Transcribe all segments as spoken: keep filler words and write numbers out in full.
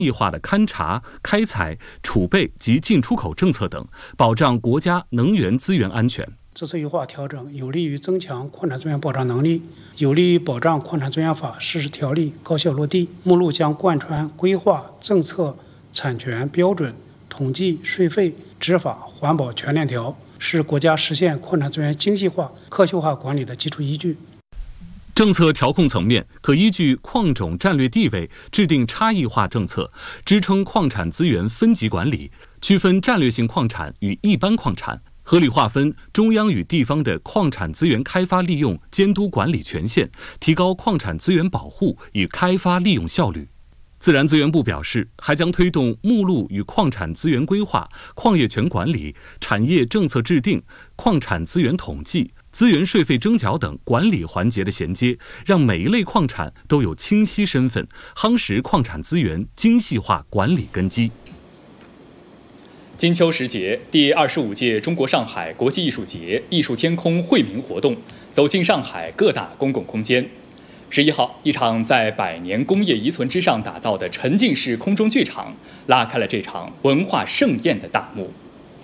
异化的勘察、开采、储备及进出口政策等，保障国家能源资源安全。 这次优化调整有利于增强矿产资源保障能力，有利于保障矿产资源法实施条例高效落地。目录将贯穿规划、政策、产权、标准、统计、税费、执法、环保全链条，是国家实现矿产资源精细化、科学化管理的基础依据。 政策调控层面，可依据矿种战略地位制定差异化政策，支撑矿产资源分级管理，区分战略性矿产与一般矿产，合理划分中央与地方的矿产资源开发利用监督管理权限，提高矿产资源保护与开发利用效率。自然资源部表示，还将推动目录与矿产资源规划、矿业权管理、产业政策制定、矿产资源统计、资源税费征缴等管理环节的衔接，让每一类矿产都有清晰身份，夯实矿产资源精细化管理根基。 金秋时节，第二十五届中国上海国际艺术节艺术天空惠民活动走进上海各大公共空间。十一号，一场在百年工业遗存之上打造的沉浸式空中剧场，拉开了这场文化盛宴的大幕。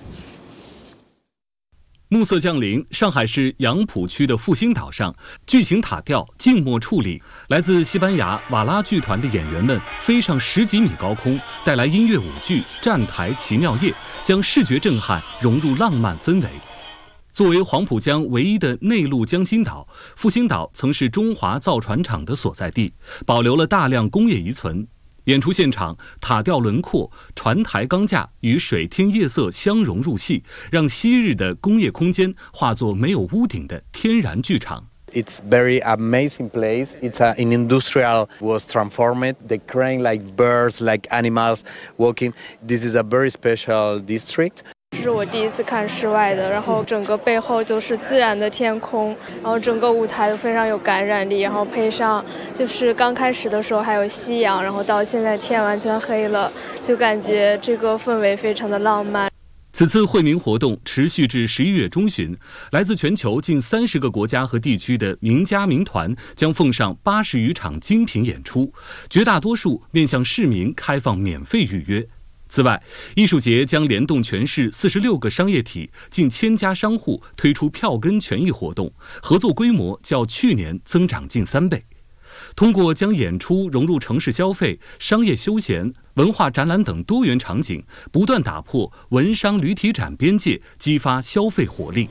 暮色降临，上海市杨浦区的复兴岛上，巨型塔吊静默矗立，来自西班牙瓦拉剧团的演员们飞上十几米高空，带来音乐舞剧《站台奇妙夜》，将视觉震撼融入浪漫氛围。作为黄浦江唯一的内陆江心岛，复兴岛曾是中华造船厂的所在地，保留了大量工业遗存。演出现场，塔吊轮廓、船台钢架与水天夜色相融入戏，让昔日的工业空间化作没有屋顶的天然剧场。 It's very amazing place. It's a, an industrial was transformed. The crane like birds, like animals walking. This is a very special district. 这是我第一次看室外的，然后整个背后就是自然的天空，然后整个舞台都非常有感染力，然后配上就是刚开始的时候还有夕阳，然后到现在天完全黑了，就感觉这个氛围非常的浪漫。 此次惠民活动持续至十一月中旬，来自全球近三十个国家和地区的名家名团将奉上八十余场精品演出，绝大多数面向市民开放免费预约。此外，艺术节将联动全市四十六个商业体、近千家商户推出票根权益活动，合作规模较去年增长近三倍。通过将演出融入城市消费、商业休闲、文化展览等多元场景，不断打破文商旅体展边界，激发消费活力。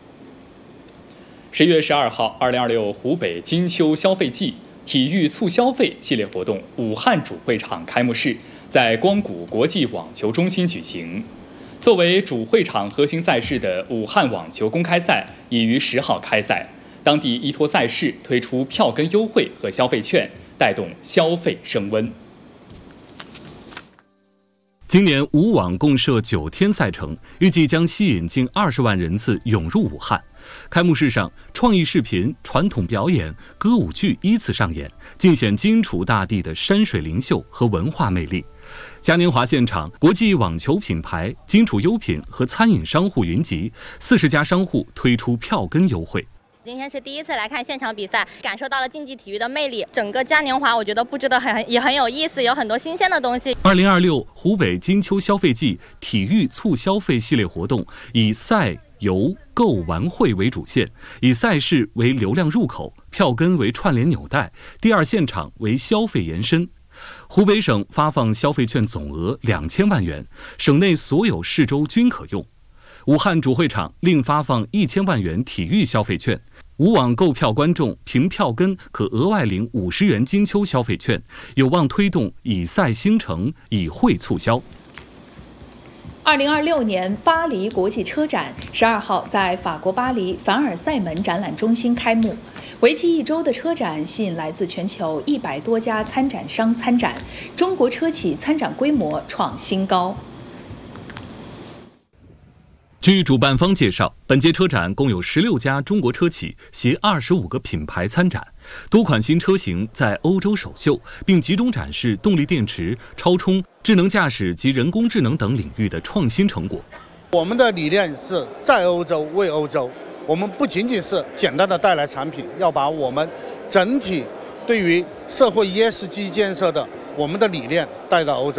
十月十二号，二零二六湖北金秋消费季体育促消费系列活动武汉主会场开幕式在光谷国际网球中心举行。作为主会场核心赛事的武汉网球公开赛已于十号开赛，当地依托赛事推出票根优惠和消费券，带动消费升温。 今年武网共设九天赛程，预计将吸引近二十万人次涌入武汉。开幕式上，创意视频、传统表演、歌舞剧依次上演，尽显荆楚大地的山水灵秀和文化魅力。嘉年华现场，国际网球品牌、荆楚优品和餐饮商户云集，四十家商户推出票根优惠。 今天是第一次来看现场比赛，感受到了竞技体育的魅力。整个嘉年华我觉得布置的很也很有意思，有很多新鲜的东西。 二零二六湖北金秋消费季体育促消费系列活动以赛、游、购、玩会为主线，以赛事为流量入口，票根为串联纽带，第二现场为消费延伸。湖北省发放消费券总额两千万元，省内所有市州均可用。武汉主会场另发放一千万元体育消费券，武网购票观众凭票根可额外领五十元金秋消费券，有望推动以赛兴城，以会促销。 二零二六年巴黎国际车展十二号在法国巴黎凡尔赛门展览中心开幕，为期一周的车展吸引来自全球一百多家参展商参展，中国车企参展规模创新高。 据主办方介绍，本届车展共有十六家中国车企携二十五个品牌参展，多款新车型在欧洲首秀，并集中展示动力电池、超充、智能驾驶及人工智能等领域的创新成果。 我们的理念是在欧洲为欧洲，我们不仅仅是简单的带来产品，要把我们整体对于社会 E S G 建设的我们的理念带到欧洲。